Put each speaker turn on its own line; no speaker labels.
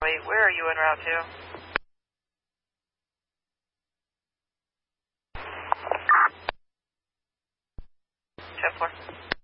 Wait, where are you en route to? 10-4.